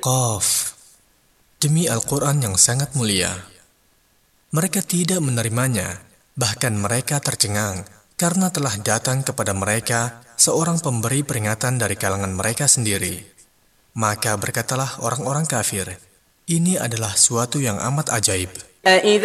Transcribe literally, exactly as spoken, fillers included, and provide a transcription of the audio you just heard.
Qaf. Demi Al-Quran yang sangat mulia. Mereka tidak menerimanya, bahkan mereka tercengang, karena telah datang kepada mereka seorang pemberi peringatan dari kalangan mereka sendiri. Maka berkatalah orang-orang kafir, ini adalah suatu yang amat ajaib.